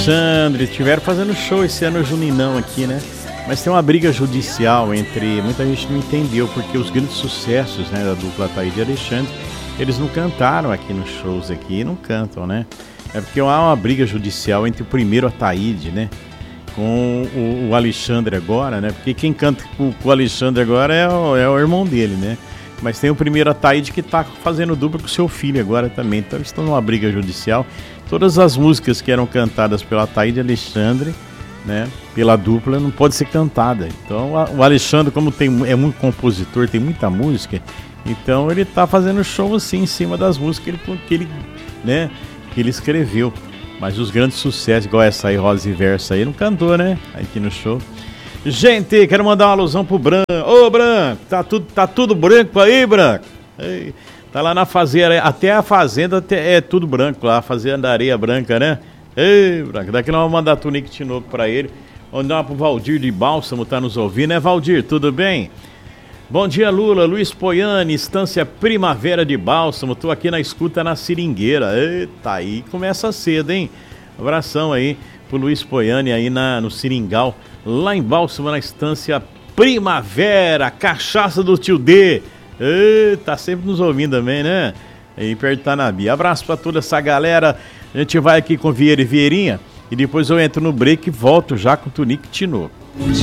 Alexandre, estiveram fazendo show esse ano juninão aqui, né? Mas tem uma briga judicial entre... Muita gente não entendeu, porque os grandes sucessos, né, da dupla Ataíde e Alexandre, eles não cantaram aqui nos shows aqui, não cantam, né? É porque há uma briga judicial entre o primeiro Ataíde, né, com o Alexandre agora, né? Porque quem canta com o Alexandre agora é o irmão dele, né? Mas tem o primeiro Ataíde que tá fazendo dupla com o seu filho agora também. Então eles estão numa briga judicial. Todas as músicas que eram cantadas pelo Ataíde e Alexandre, né, pela dupla, não pode ser cantada. Então o Alexandre, como é muito compositor, tem muita música, então ele tá fazendo show assim em cima das músicas que ele escreveu. Mas os grandes sucessos, igual essa aí, Rosa e Versa aí, não cantou, né? Aqui no show. Gente, quero mandar uma alusão pro Branco. Ô, Branco, tá tudo branco aí, Branco? Ei, tá lá na fazenda, até a fazenda é tudo branco lá, a fazenda da areia branca, né? Ei, Branco, daqui nós vamos mandar Tunique Tinoco pra ele. Vamos dar uma pro Valdir de Bálsamo, tá nos ouvindo, né, Valdir? Tudo bem? Bom dia, Lula, Luiz Poiani, Estância Primavera de Bálsamo, tô aqui na escuta na Seringueira. Eita, aí começa cedo, hein? Abração aí pro Luiz Poiani aí no Seringal, lá em Bálsamo, na Estância Primavera, cachaça do tio D. Tá sempre nos ouvindo também, né? Aí perto de Tanabi. Abraço pra toda essa galera. A gente vai aqui com Vieira e Vieirinha e depois eu entro no break e volto já com o Tunique Tinoco.